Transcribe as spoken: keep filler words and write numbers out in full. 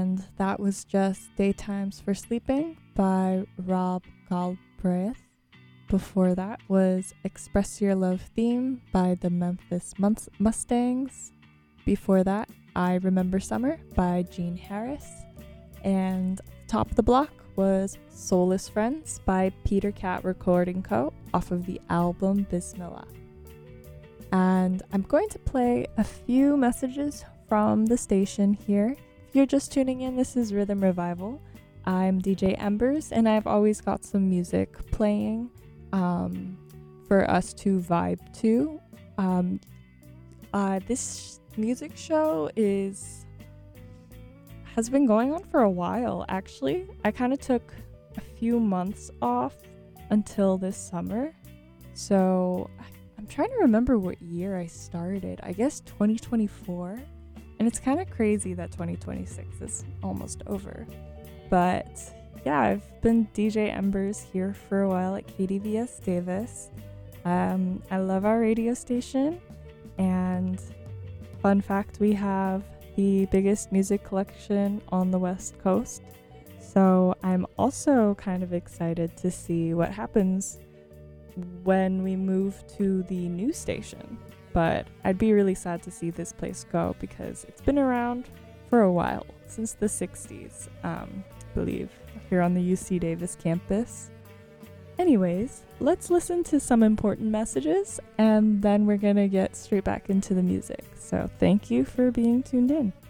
and that was just Daytimes for Sleeping by Rob Galbraith. Before that was Express Your Love Theme by the Memphis Mus- Mustangs. Before that, I Remember Summer by Gene Harris. And top of the block was Soulless Friends by Peter Cat Recording Co. off of the album Bismillah. And I'm going to play a few messages from the station here. If you're just tuning in, this is Rhythm Revival. I'm D J Embers, and I've always got some music playing um, for us to vibe to. Um, uh, this music show is has been going on for a while, actually. I kind of took a few months off until this summer. So I'm trying to remember what year I started. I guess twenty twenty-four. And it's kind of crazy that twenty twenty-six is almost over. But yeah, I've been D J Embers here for a while at K D V S Davis. Um, I love our radio station. And fun fact, we have the biggest music collection on the West Coast. So I'm also kind of excited to see what happens when we move to the new station. But I'd be really sad to see this place go because it's been around for a while, since the sixties, um, I believe, here on the U C Davis campus. Anyways, let's listen to some important messages and then we're gonna get straight back into the music. So thank you for being tuned in.